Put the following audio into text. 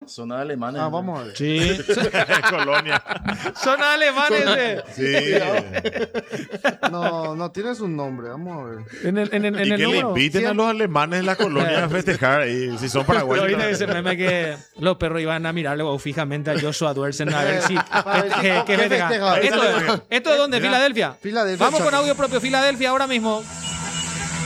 Zona alemanes. Ah, vamos a ver. Sí. Colonia. Son alemanes. Sí. No tienes un nombre, vamos a ver. En Y el que le número. inviten a los alemanes de la colonia a festejar. Y si son Lo paraguayos. viste ese meme que los perros iban a mirarle fijamente a Joshua Duersen a ver si ¿Qué festeja? ¿Esto es dónde? Mira. Filadelfia. Filadelfia, Vamos con chato. audio propio Filadelfia ahora mismo.